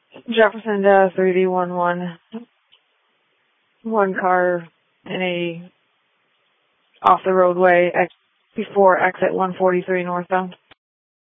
Jefferson 3D11. One car in a off the roadway before exit 143 northbound.